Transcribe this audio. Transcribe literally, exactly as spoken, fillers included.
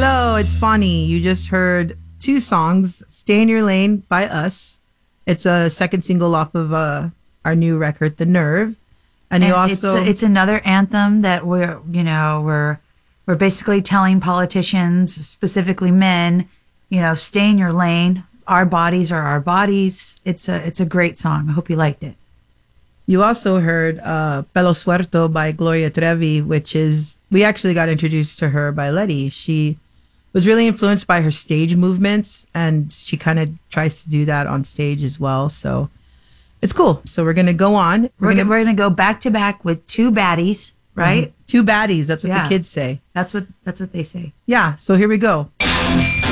So it's funny. You just heard two songs, Stay in Your Lane by us. It's a second single off of uh, our new record, The Nerve. And, and you also... It's, it's another anthem that we're, you know, we're, we're basically telling politicians, specifically men, you know, stay in your lane. Our bodies are our bodies. It's a, it's a great song. I hope you liked it. You also heard uh, Pelo Suelto by Gloria Trevi, which is, we actually got introduced to her by Letty. She was really influenced by her stage movements, and she kind of tries to do that on stage as well. So it's cool. So we're going to go on. We're, we're going we're gonna to go back to back with two baddies, right? Mm-hmm. Two baddies. That's what yeah. the kids say. That's what, that's what they say. Yeah. So here we go.